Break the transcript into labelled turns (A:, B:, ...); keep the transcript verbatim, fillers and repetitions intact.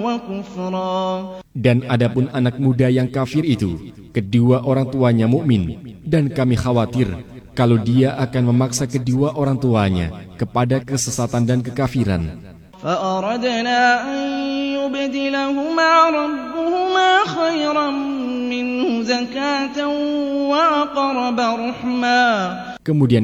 A: Dan adapun anak muda yang kafir itu, kedua orang tuanya mukmin, dan kami khawatir kalau dia akan memaksa kedua orang tuanya kepada kesesatan dan kekafiran.
B: فَأَرَدْنَا أَن يُبْدِلَهُمَا رَبُّهُمَا خَيْرًا مِّنْهُ زَكَاةً وَأَقْرَبَ رُحْمًا.
A: Kemudian